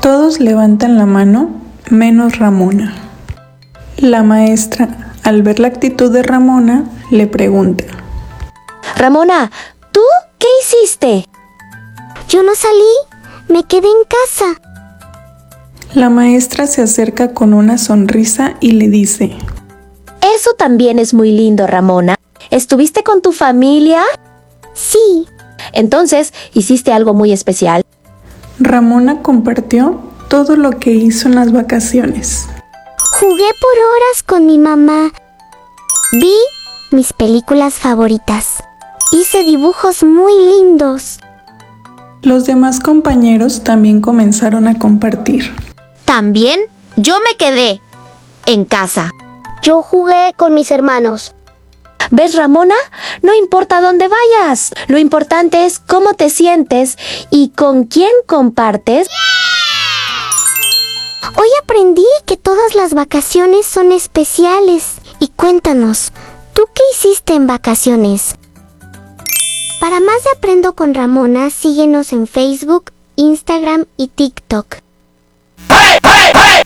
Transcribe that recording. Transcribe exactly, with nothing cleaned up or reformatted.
Todos levantan la mano, menos Ramona. La maestra, al ver la actitud de Ramona, le pregunta: Ramona, ¿tú qué hiciste? Yo no salí, me quedé en casa. La maestra se acerca con una sonrisa y le dice: Eso también es muy lindo, Ramona. ¿Estuviste con tu familia? Sí. Entonces, ¿hiciste algo muy especial? Ramona compartió todo lo que hizo en las vacaciones. Jugué por horas con mi mamá. Vi mis películas favoritas. Hice dibujos muy lindos. Los demás compañeros también comenzaron a compartir. También yo me quedé en casa. Yo jugué con mis hermanos. ¿Ves, Ramona? No importa dónde vayas. Lo importante es cómo te sientes y con quién compartes. Hoy aprendí que todas las vacaciones son especiales. Y cuéntanos, ¿tú qué hiciste en vacaciones? Para más de Aprendo con Ramona, síguenos en Facebook, Instagram y TikTok.